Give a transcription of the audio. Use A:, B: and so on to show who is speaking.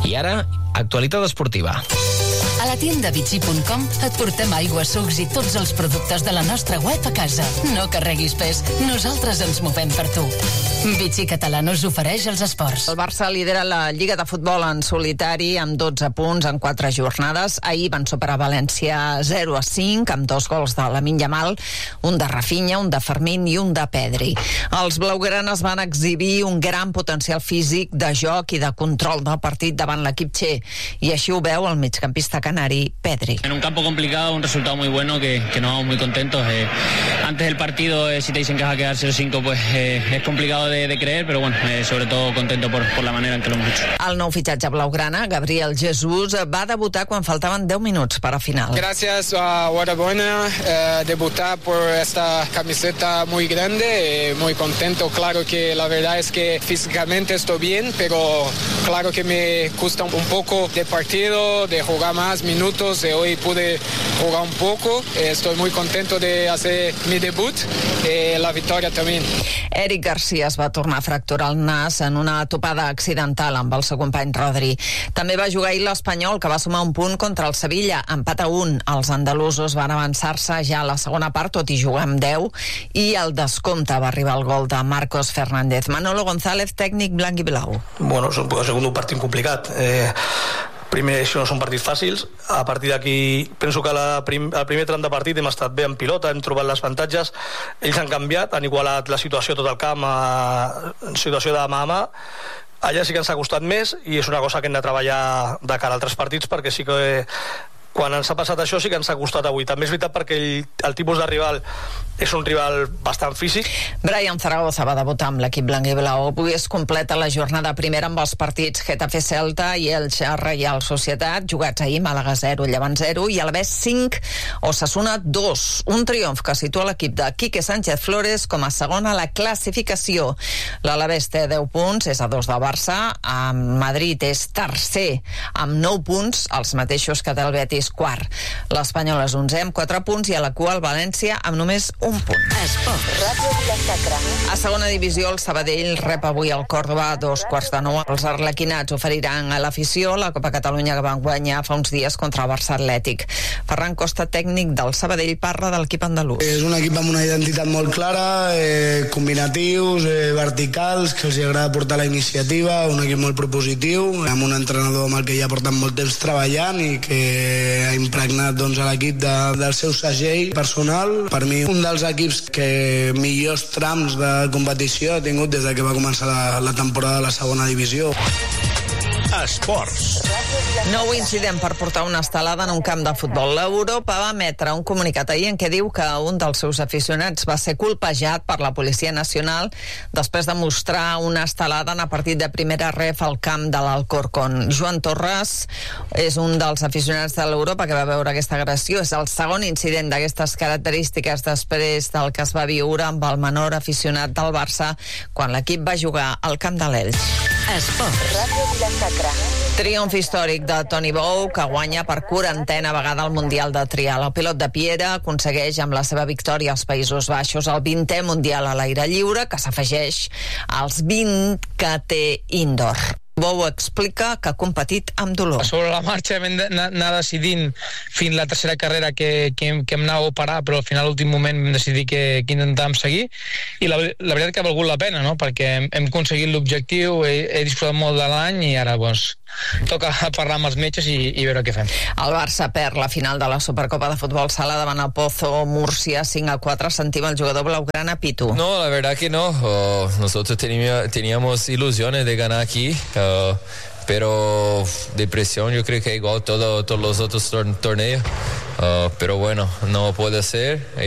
A: I ara, actualitat esportiva.
B: A la tienda Vichy.com et portem aigua, sucs i tots els productes de la nostra web a casa. No carreguis pes, nosaltres ens movem per tu. Vichy Català us ofereix els esports.
C: El Barça lidera la Lliga de Futbol en solitari amb 12 punts en 4 jornades. Ahir van superar València 0-5 amb 2 gols de Lamine Yamal, un de Rafinha, un de Fermín i un de Pedri. Els blaugranes van exhibir un gran potencial físic de joc i de control del partit davant l'equip txè, i així ho veu el migcampista canari Pedri.
D: En un campo complicado, un resultado muy bueno que nos vamos muy contentos. Antes del partido, si te dicen que vas a quedar 0-5, pues es complicado de creer, pero bueno, sobre todo contento por la manera en que lo hemos hecho.
C: El nou fitxatge blaugrana, Gabriel Jesús, va debutar quan faltaven 10 minuts para final.
E: Gracias a Guadalajara, debutar por esta camiseta muy grande, muy contento. Claro que la verdad es que físicamente estoy bien, pero claro que me cuesta un poco de partido, de jugar más minutos. Hoy pude jugar un poco, estoy muy contento de hacer mi debut, la victoria también.
C: Eric García es va tornar a fracturar el nas en una topada accidental amb el seu company Rodri. També va jugar ahir l'Espanyol, que va sumar un punt contra el Sevilla, empat a 1. Els andalusos van avançar-se ja a la segona part, tot i jugar amb 10, i al descompte va arribar el gol de Marcos Fernández. Manolo González, tècnic blanc i blau.
F: Bueno, és un segon partit complicat. Primer, això no són partits fàcils. A partir d'aquí, penso que al primer tram de partit hem estat bé en pilota, hem trobat les avantatges. Ells han canviat, han igualat la situació tot el camp a situació de mà a mà. Allà sí que ens ha costat més i és una cosa que hem de treballar de cara a altres partits, perquè sí que quan ens ha passat això sí que ens ha costat avui. També és veritat perquè el tipus de rival és un rival bastant físic.
C: Brian Zaragoza va debutar amb l'equip blanc i blau. Avui es completa la jornada primera amb els partits Getafe Celta i Elche Reial Societat, jugats ahir, Màlaga 0, Llevant 0 i Alavés 5, Osasuna 2. Un triomf que situa l'equip de Quique Sánchez Flores com a segon a la classificació. L'Alavés té 10 punts, és a 2 del Barça. A Madrid és tercer amb 9 punts, els mateixos que té el Betis quart. L'Espanyol és 11 amb 4 punts i a la cua el València amb només un punt. A segona divisió, el Sabadell rep avui el Córdoba a 8:45. Els arlequinats oferiran a l'afició la Copa Catalunya que van guanyar fa uns dies contra el Barça Atlètic. Ferran Costa, tècnic del Sabadell, parla de l'equip andalús.
G: És un equip amb una identitat molt clara, combinatius, verticals, que els agrada portar la iniciativa, un equip molt propositiu, amb un entrenador amb el que ja porten molt temps treballant i que ha impregnat doncs, a l'equip del seu segell personal. Per mi, un dels equips que millors trams de competició ha tingut des de que va començar la temporada de la segona divisió.
H: Esports.
C: Nou incident per portar una estelada en un camp de futbol. L'Europa va emetre un comunicat ahir en què diu que un dels seus aficionats va ser colpejat per la Policia Nacional després de mostrar una estelada en el partit de primera ref al camp de l'Alcorcón. Joan Torres és un dels aficionats de l'Europa que va veure aquesta agressió. És el segon incident d'aquestes característiques després del que es va viure amb el menor aficionat del Barça quan l'equip va jugar al camp de l'Elx. Triomf històric de Toni Bou, que guanya per 40a vegada el Mundial de Trial. El pilot de Piera aconsegueix amb la seva victòria als Països Baixos el 20è Mundial a l'aire lliure, que s'afegeix als 20 que té indoor. Bou explica que ha competit amb dolor.
I: Sobre la marxa vam anar decidint fins la tercera carrera que em anàveu a parar, però al final a l'últim moment vam decidir que intentàvem seguir i la veritat que ha valgut la pena, no? Perquè hem aconseguit l'objectiu, he disfrutat molt de l'any i ara toca parlar amb els metges i veure què fem.
C: El Barça perd la final de la Supercopa de Futbol Sala davant el Pozo Múrcia 5-4. Sentim el jugador blaugrana Pitu.
J: No, la verdad que no. Nosotros teníamos ilusiones de ganar aquí, pero de presión yo creo que igual todos los otros torneos, pero bueno, no puede ser.